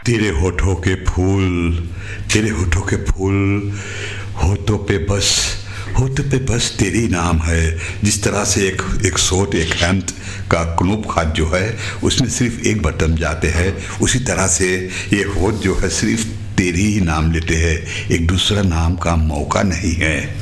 तेरे होठों के फूल, तेरे होठों के फूल, होठों पे बस तेरी नाम है। जिस तरह से एक शॉट, एक हैंड का क्नूप खाद जो है उसमें सिर्फ एक बटन जाते हैं, उसी तरह से ये होठ जो है सिर्फ तेरी ही नाम लेते हैं, एक दूसरा नाम का मौका नहीं है।